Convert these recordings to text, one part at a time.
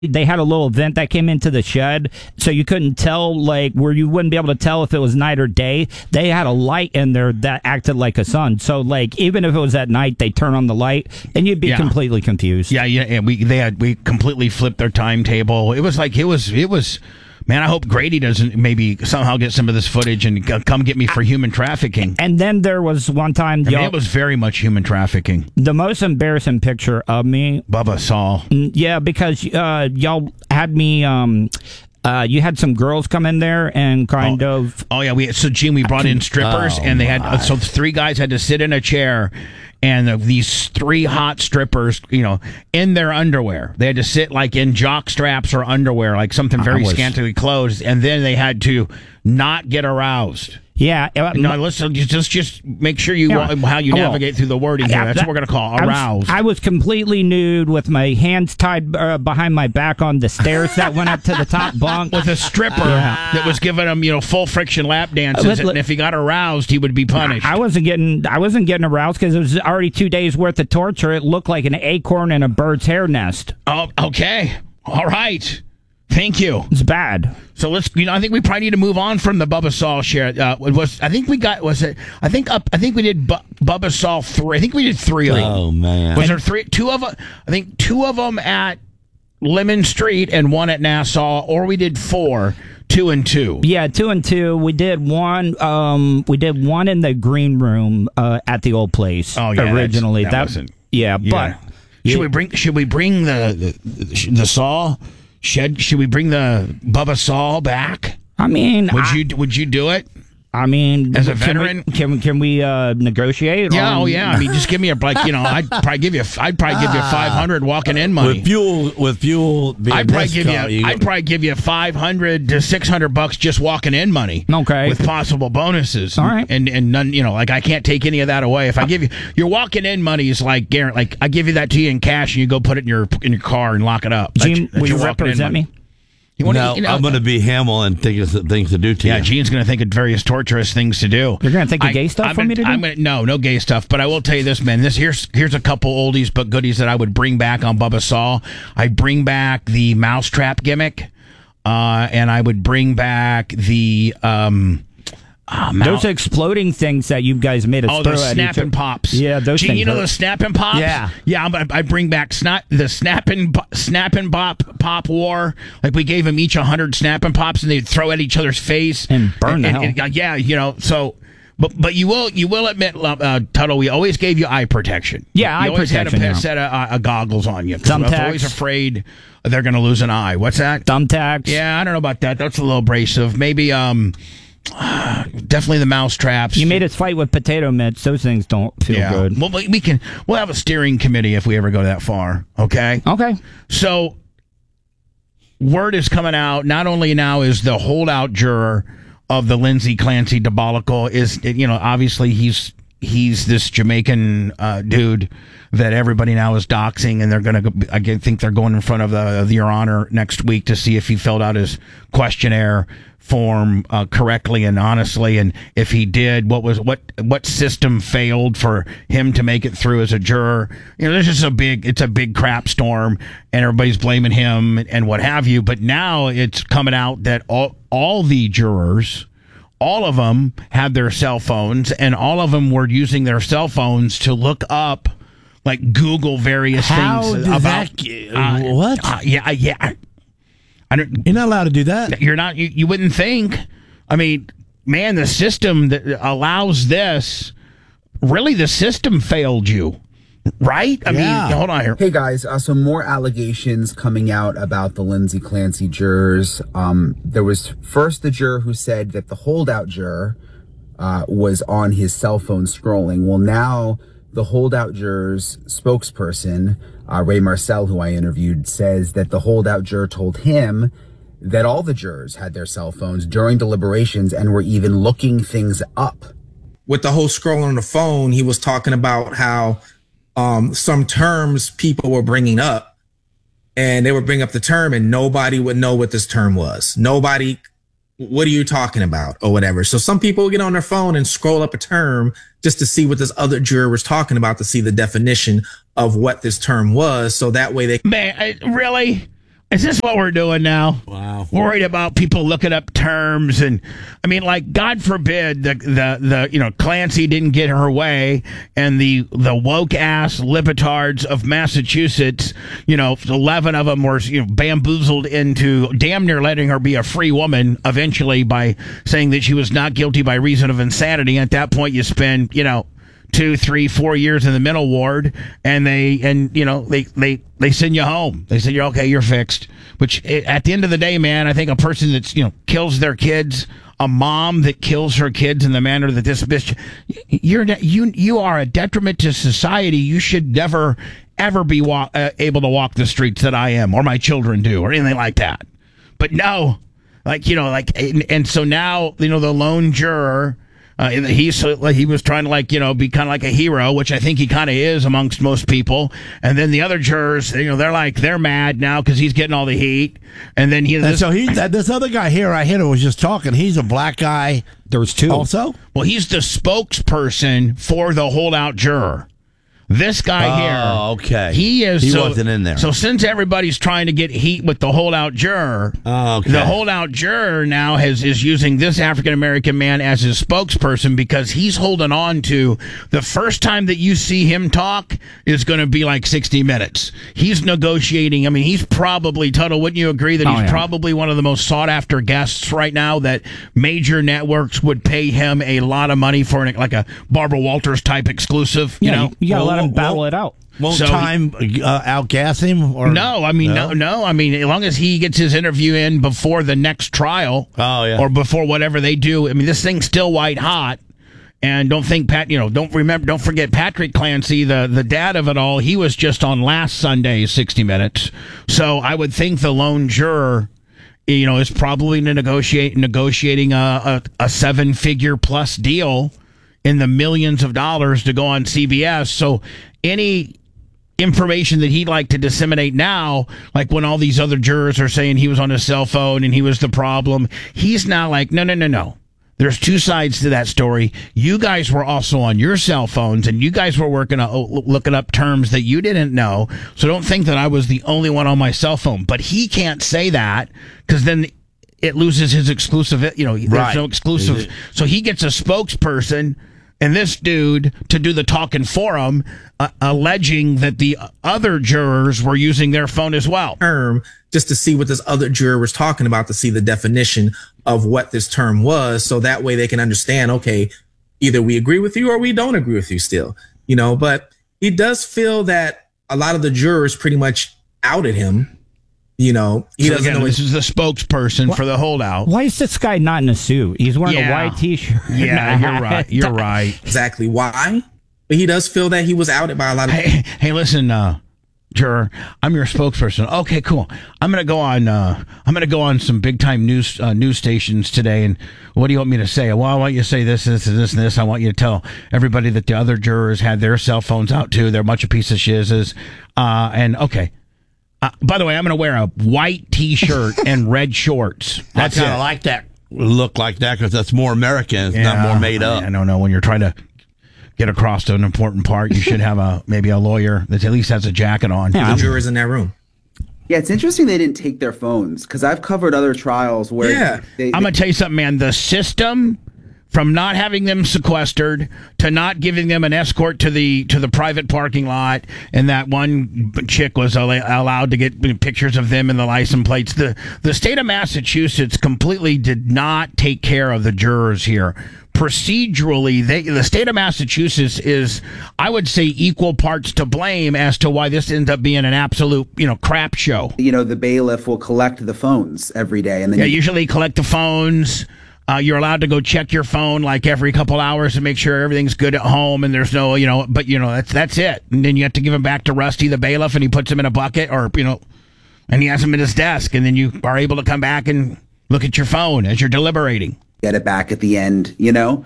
They had a little vent that came into the shed, so you couldn't tell, like, where you wouldn't be able to tell if it was night or day. They had a light in there that acted like a sun. So, like, even if it was at night, they turn on the light, and you'd be completely confused. Yeah. And we completely flipped their timetable. It was like it was. Man, I hope Grady doesn't maybe somehow get some of this footage and come get me for human trafficking. And then there was one time... it was very much human trafficking. The most embarrassing picture of me... Bubba Saul. Yeah, because y'all had me... you had some girls come in there and kind of... Oh, yeah. Gene, we brought in strippers, and they had... So 3 guys had to sit in a chair, and these 3 hot strippers, in their underwear. They had to sit, like, in jock straps or underwear, like something very scantily clothed, and then they had to not get aroused. Yeah. No, listen, just make sure how you navigate through the wording here. That's what we're going to call aroused. I was completely nude with my hands tied behind my back on the stairs that went up to the top bunk. With a stripper that was giving him, full friction lap dances, and if he got aroused, he would be punished. I wasn't getting aroused because it was already 2 days worth of torture. It looked like an acorn in a bird's hair nest. Oh, okay. All right. Thank you. It's bad. So let's. I think we probably need to move on from the Bubba Saul share. I think we did Bubba Saul 3. I think we did 3 of them. Oh man. Was there 3? 2 of them. I think 2 of them at Lemon Street and 1 at Nassau, or we did 4. 2 and 2. Yeah, 2 and 2. We did one. We did one in the green room at the old place. Oh yeah. Originally, that wasn't. Yeah, but should we bring the Saul? Should we bring the Bubba Saul back? I mean, would you do it? I mean, as a veteran, can we negotiate? Yeah, I mean, just give me I'd probably give you 500 walking in money with fuel. I'd probably give you 500 to 600 bucks just walking in money. Okay, with possible bonuses. All right, and none. I can't take any of that away. If I give you your walking in money is like guaranteed. Like I give you that to you in cash, and you go put it in your car and lock it up. Gene, will you represent me? I'm going to be Hamill and think of things to do to you. Yeah, Gene's going to think of various torturous things to do. You're going to think of gay stuff for me to do? No gay stuff. But I will tell you this, man. Here's a couple oldies but goodies that I would bring back on Bubba Saul. I'd bring back the mousetrap gimmick, and I would bring back the... those exploding things that you guys made us throw the at snap and pops. Yeah, those Gene, things. You know those snap and pops? Yeah. I bring back the snap and pop war. Like we gave them each 100 snap and pops, and they'd throw at each other's face and burn the hell. Yeah, so. But you will admit, Tuttle, we always gave you eye protection. Yeah, eye protection. You always had a set of goggles on you. I was always afraid they're going to lose an eye. What's that? Thumbtacks. Yeah, I don't know about that. That's a little abrasive. Maybe definitely the mouse traps. You made us fight with potato mitts. Those things don't feel good. Well, we'll have a steering committee if we ever go that far. Okay. So word is coming out. Not only now is the holdout juror of the Lindsay Clancy debacle obviously he's this Jamaican dude that everybody now is doxing, and they're going to. I think they're going in front of Your Honor next week to see if he filled out his questionnaire form correctly and honestly, and if he did, what system failed for him to make it through as a juror. This is it's a big crap storm, and everybody's blaming him and what have you. But now it's coming out that all the jurors, all of them had their cell phones, and all of them were using their cell phones to look up, like Google various things about what? Yeah. You're not allowed to do that. You're not. You wouldn't think. I mean, man, the system that allows this, really, the system failed you, right? I mean, hold on here. Hey guys, some more allegations coming out about the Lindsay Clancy jurors. There was first the juror who said that the holdout juror was on his cell phone scrolling. Well, now the holdout juror's spokesperson, Ray Marcel, who I interviewed, says that the holdout juror told him that all the jurors had their cell phones during deliberations and were even looking things up. With the whole scrolling on the phone, he was talking about how some terms people were bringing up, and they would bring up the term and nobody would know what this term was. Nobody, what are you talking about or whatever. So some people would get on their phone and scroll up a term just to see what this other juror was talking about, to see the definition of what this term was. So that way they... Man, really? Is this what we're doing now? Wow. Worried about people looking up terms, and I mean, like, God forbid the Clancy didn't get her way, and the woke ass lipitards of Massachusetts, 11 of them were bamboozled into damn near letting her be a free woman eventually by saying that she was not guilty by reason of insanity. At that point, you spend 2, 3, 4 years in the mental ward, and they send you home. They say, you're fixed. Which at the end of the day, man, I think a person that's kills their kids, a mom that kills her kids in the manner that this bitch, you are a detriment to society. You should never ever be able to walk the streets that I am, or my children do, or anything like that. But no, and so now the lone juror. He was trying to be kind of like a hero, which I think he kind of is amongst most people. And then the other jurors, they're mad now because he's getting all the heat. And then this other guy here I hit was just talking. He's a black guy. There was two. Also, well, he's the spokesperson for the holdout juror. This guy here. Oh, okay. He wasn't in there. So since everybody's trying to get heat with the holdout juror, the holdout juror now is using this African-American man as his spokesperson because he's holding on to the first time that you see him talk is going to be like 60 minutes. He's negotiating. I mean, he's probably, Tuttle, wouldn't you agree that he's probably one of the most sought-after guests right now, that major networks would pay him a lot of money for like a Barbara Walters type exclusive, You got to let him battle it out. Won't time outgas him? Or no. I mean, no. I mean, as long as he gets his interview in before the next trial, or before whatever they do. I mean, this thing's still white hot. And don't forget Patrick Clancy, the dad of it all. He was just on last Sunday's 60 Minutes. So I would think the lone juror, is probably negotiating a 7-figure plus deal in the millions of dollars to go on CBS. So any information that he'd like to disseminate now, like when all these other jurors are saying he was on his cell phone and he was the problem, he's now like, no. There's two sides to that story. You guys were also on your cell phones, and you guys were looking up terms that you didn't know. So don't think that I was the only one on my cell phone. But he can't say that because then it loses his exclusive. There's no exclusive. So he gets a spokesperson and this dude to do the talking for him, alleging that the other jurors were using their phone as well. Just to see what this other juror was talking about, to see the definition of what this term was. So that way they can understand, okay, either we agree with you or we don't agree with you still, but he does feel that a lot of the jurors pretty much outed him. He doesn't know. This is the spokesperson for the holdout. Why is this guy not in a suit? He's wearing a white T-shirt. Yeah, you're right. Exactly. Why? But he does feel that he was outed by a lot of. Hey, listen, juror, I'm your spokesperson. Okay, cool. I'm gonna go on some big time news stations today. And what do you want me to say? Well, I want you to say this, this, and this, and this. I want you to tell everybody that the other jurors had their cell phones out too. They're a bunch of piece of shizzes. And okay. By the way, I'm going to wear a white T-shirt and red shorts. That's kind of like that. Look like that because that's more American. It's not more made up. I don't know. When you're trying to get across to an important part, you should have maybe a lawyer that at least has a jacket on. The jurors in that room. Yeah, it's interesting they didn't take their phones because I've covered other trials where. I'm going to tell you something, man. The system, from not having them sequestered to not giving them an escort to the private parking lot, and that one chick was allowed to get pictures of them in the license plates. The state of Massachusetts completely did not take care of the jurors here. Procedurally, the state of Massachusetts is, I would say, equal parts to blame as to why this ends up being an absolute, crap show. The bailiff will collect the phones every day, and then usually collect the phones. You're allowed to go check your phone like every couple hours to make sure everything's good at home and there's no, that's it. And then you have to give them back to Rusty, the bailiff, and he puts them in a bucket and he has them in his desk. And then you are able to come back and look at your phone as you're deliberating. Get it back at the end, Yeah,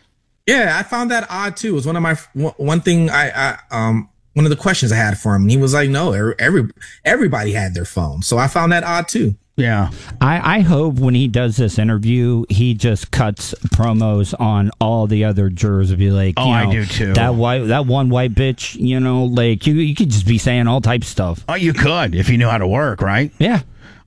I found that odd too. It was one of my, one thing one of the questions I had for him. And he was like, no, everybody had their phone. So I found that odd too. Yeah. I hope when he does this interview, he just cuts promos on all the other jurors and be like, I do too. That one white bitch, like you could just be saying all types of stuff. Oh, you could if you knew how to work, right? Yeah.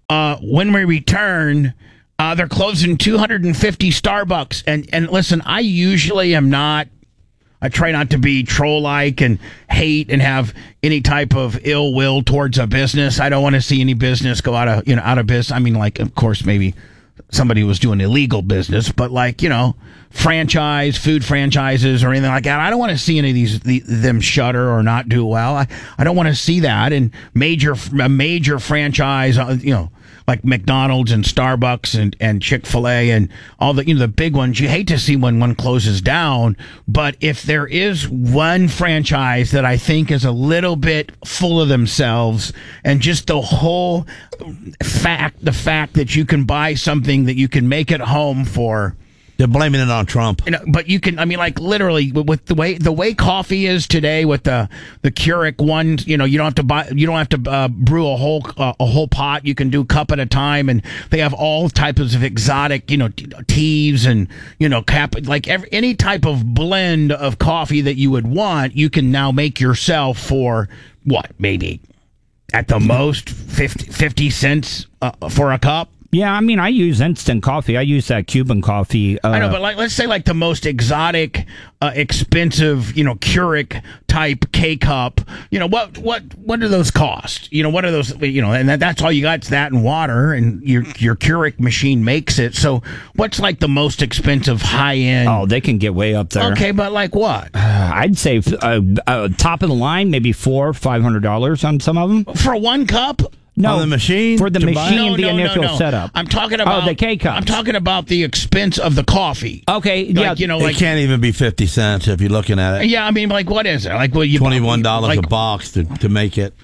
when we return, they're closing 250 Starbucks. And listen, I usually am not. I try not to be troll-like and hate and have any type of ill will towards a business. I don't want to see any business go out of business. I mean, like, of course, maybe somebody was doing illegal business, but like, food franchises or anything like that. I don't want to see any of them shutter or not do well. I don't want to see that. And a major franchise, like McDonald's and Starbucks and Chick-fil-A and all the big ones, you hate to see when one closes down. But if there is one franchise that I think is a little bit full of themselves, and just the whole fact that you can buy something that you can make at home for. They're blaming it on Trump. But you can, literally, with the way coffee is today, with the Keurig ones, you don't have to brew a whole pot. You can do a cup at a time, and they have all types of exotic, teas and any type of blend of coffee that you would want. You can now make yourself for what, maybe at the most 50 cents for a cup. Yeah, I use instant coffee. I use that Cuban coffee. I know, but let's say the most exotic, expensive, Keurig type K-cup. What do those cost? What are those? And that's all you got. It's that and water, and your Keurig machine makes it. So what's the most expensive high end? Oh, they can get way up there. Okay, but what? I'd say top of the line, maybe $400-$500 on some of them for one cup. No, the machine for the machine, the initial setup. I'm talking about the K-cups. I'm talking about the expense of the coffee. Okay, yeah, it can't even be 50 cents if you're looking at it. Yeah, what is it? You $21 a box to make it.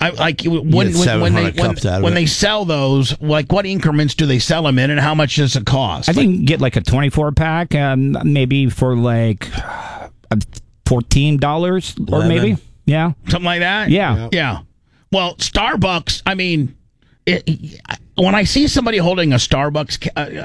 When they sell those, what increments do they sell them in, and how much does it cost? I think you get a 24-pack, maybe for $14 or maybe, yeah, something like that. Yeah. Well, Starbucks, when I see somebody holding a Starbucks,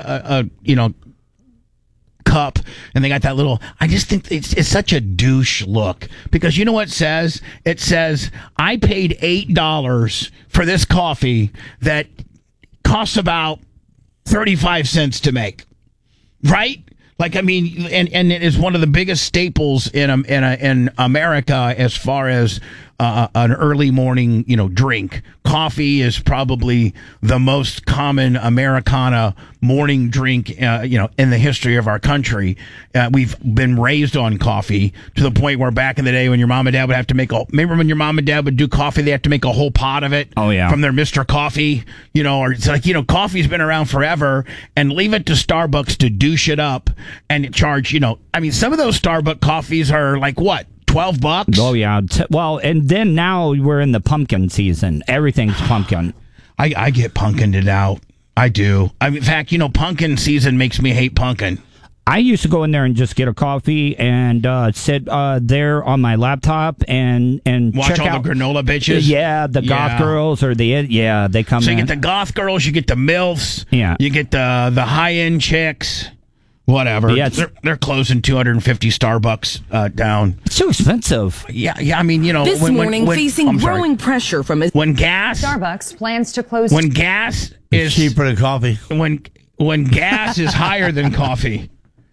cup, and they got that little, I just think it's such a douche look, because you know what it says? It says, I paid $8 for this coffee that costs about 35 cents to make, right? And it is one of the biggest staples in America as far as an early morning, drink. Coffee is probably the most common Americana morning drink, in the history of our country. We've been raised on coffee to the point where back in the day when your mom and dad would have to remember when your mom and dad would do coffee, they have to make a whole pot of it. Oh, yeah. From their Mr. Coffee, or it's coffee's been around forever, and leave it to Starbucks to douche it up and charge, some of those Starbucks coffees are what? $12? Oh, yeah. Well, and then now we're in the pumpkin season. Everything's pumpkin. I get pumpkined out. I do. In fact, pumpkin season makes me hate pumpkin. I used to go in there and just get a coffee and sit there on my laptop and watch check all out the granola bitches. Yeah, the goth girls or they come in. So you get the goth girls, you get the MILFs, you get the high-end chicks. Whatever. Yeah, they're closing 250 Starbucks down. It's too expensive. Yeah. This morning, facing growing pressure from when gas. Starbucks plans to close. When gas is cheaper than coffee. When gas is higher than coffee.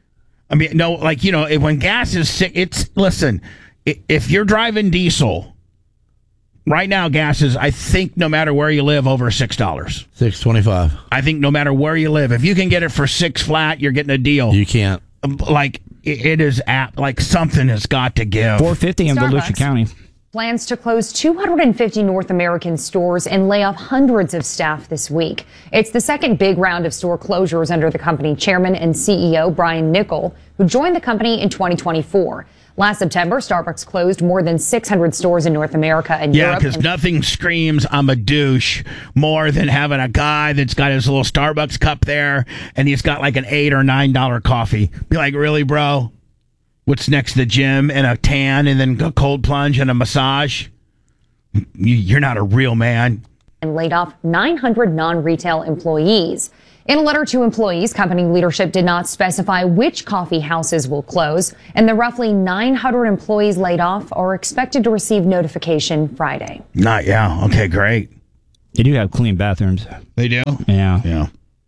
When gas is sick. Listen. If you're driving diesel. Right now, gas is, I think, no matter where you live, over $6. $6.25. I think no matter where you live, if you can get it for $6 flat, you're getting a deal. You can't. It is something has got to give. $4.50 in Volusia County. Plans to close 250 North American stores and lay off hundreds of staff this week. It's the second big round of store closures under the company chairman and CEO Brian Niccol, who joined the company in 2024. Last September, Starbucks closed more than 600 stores in North America and Europe. Yeah, because nothing screams I'm a douche more than having a guy that's got his little Starbucks cup there and he's got an $8 or $9 coffee. Be like, really, bro? What's next? The gym and a tan and then a cold plunge and a massage? You're not a real man. And laid off 900 non-retail employees. In a letter to employees, company leadership did not specify which coffee houses will close, and the roughly 900 employees laid off are expected to receive notification Friday. Okay, great. They do have clean bathrooms. They do? Yeah. Yeah.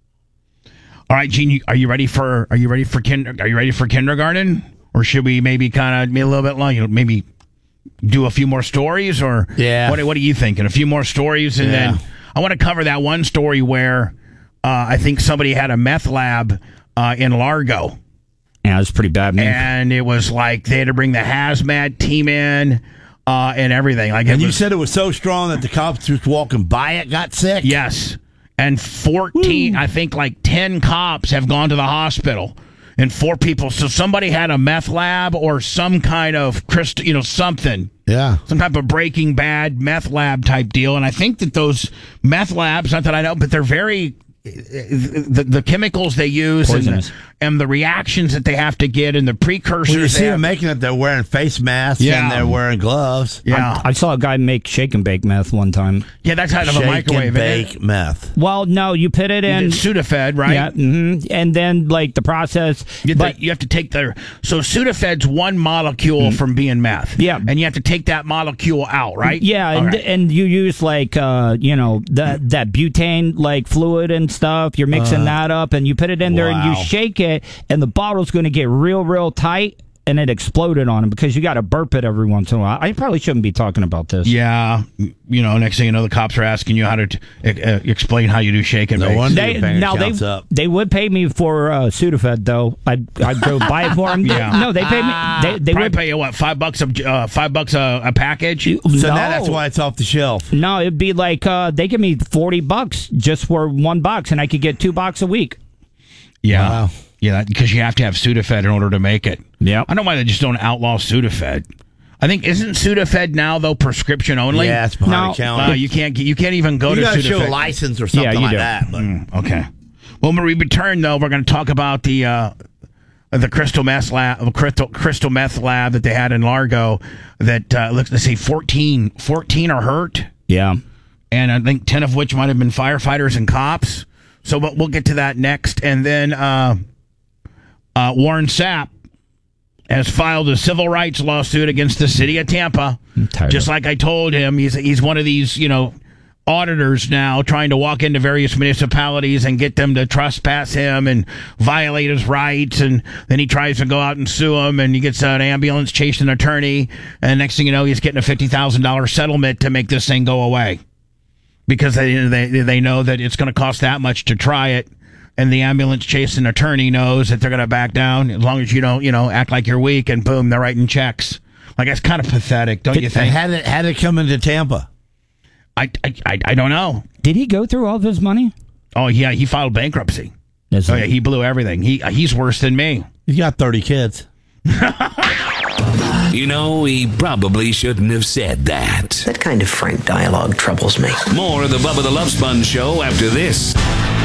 All right, Gene, are you ready for kindergarten? Or should we maybe kind of be a little bit long, maybe do a few more stories? Or what are you thinking? A few more stories, and then I want to cover that one story where I think somebody had a meth lab in Largo. Yeah, it was pretty bad, man. And it was like they had to bring the hazmat team in and everything. And you said it was so strong that the cops just walking by it got sick? Yes. And 14, I think like 10 cops have gone to the hospital. And 4 people. So somebody had a meth lab or some kind of something. Yeah. Some type of Breaking Bad meth lab type deal. And I think that those meth labs, not that I know, but they're very... The chemicals they use and the reactions that they have to get and the precursors. When you see them making it, they're wearing face masks and they're wearing gloves. Yeah. I saw a guy make shake and bake meth one time. Yeah, that's out of a microwave. Shake and bake meth. Well, no, you put it in Sudafed, right? Yeah, and then like the process. You have to take so Sudafed's one molecule from being meth. Yeah, and you have to take that molecule out, right? Yeah, and you use like that butane like fluid and stuff. You're mixing that up, and you put it in there, and you shake it, and the bottle's going to get real tight, and it exploded on him because you got to burp it every once in a while. I probably shouldn't be talking about this. Yeah, next thing you know, the cops are asking you how to explain how you do shake and bake. They would pay me for Sudafed though. I'd go buy it for them. Yeah. No, they pay me. They would pay you what, $5 a package. So now that's why it's off the shelf. No, it'd be like they give me $40 just for $1, and I could get $2 a week. Yeah. Wow. Yeah, because you have to have Sudafed in order to make it. Yeah. I don't know why they just don't outlaw Sudafed. I think isn't Sudafed now though prescription only? Yeah, it's behind the counter. You can't even go to Sudafed. You got to show a license or something like that. But. Okay. Well, when we return though, we're going to talk about the crystal meth lab that they had in Largo. That let's see, 14 are hurt. Yeah. And I think 10 of which might have been firefighters and cops. So we'll get to that next, and then Warren Sapp has filed a civil rights lawsuit against the city of Tampa. Just like I told him, he's one of these, auditors now trying to walk into various municipalities and get them to trespass him and violate his rights. And then he tries to go out and sue him, and he gets an ambulance, chased an attorney. And next thing you know, he's getting a $50,000 settlement to make this thing go away. Because they know that it's going to cost that much to try it. And the ambulance chasing attorney knows that they're going to back down as long as you don't, act like you're weak, and boom, they're writing checks. Like, that's kind of pathetic, don't you think? Had it come into Tampa? I don't know. Did he go through all of his money? Oh, yeah, he filed bankruptcy. Yeah, he blew everything. He's worse than me. He's got 30 kids. He probably shouldn't have said that. That kind of frank dialogue troubles me. More of the Bubba the Love Sponge Show after this.